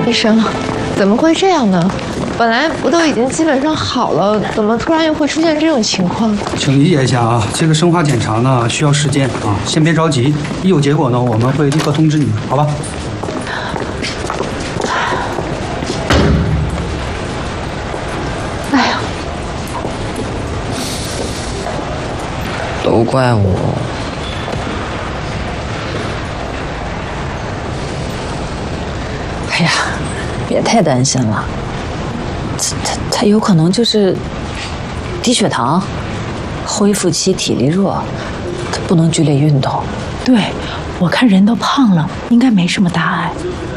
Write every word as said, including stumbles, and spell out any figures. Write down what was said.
医生，怎么会这样呢？本来不都已经基本上好了，怎么突然又会出现这种情况？ 请理解一下啊，这个生化检查呢需要时间啊，先别着急，一有结果呢，我们会立刻通知你们，好吧？ 哎呀， 都怪我。 哎呀，别太担心了，他他他有可能就是低血糖，恢复期体力弱，他不能剧烈运动。 对，我看人都胖了，应该没什么大碍。